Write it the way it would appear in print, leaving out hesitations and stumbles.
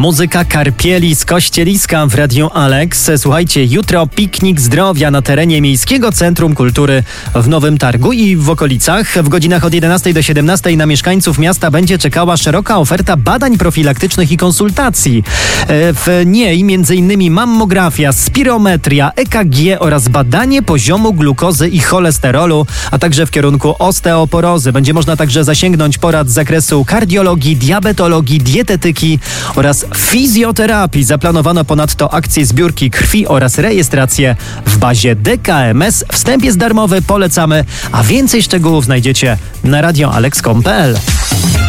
Muzyka Karpieli z Kościeliska w Radiu Alex. Słuchajcie, jutro piknik zdrowia na terenie Miejskiego Centrum Kultury w Nowym Targu i w okolicach. W godzinach od 11 do 17 na mieszkańców miasta będzie czekała szeroka oferta badań profilaktycznych i konsultacji. W niej m.in. mammografia, spirometria, EKG oraz badanie poziomu glukozy i cholesterolu, a także w kierunku osteoporozy. Będzie można także zasięgnąć porad z zakresu kardiologii, diabetologii, dietetyki oraz fizjoterapii. Zaplanowano ponadto akcję zbiórki krwi oraz rejestrację w bazie DKMS. Wstęp jest darmowy, polecamy, a więcej szczegółów znajdziecie na radioalex.pl.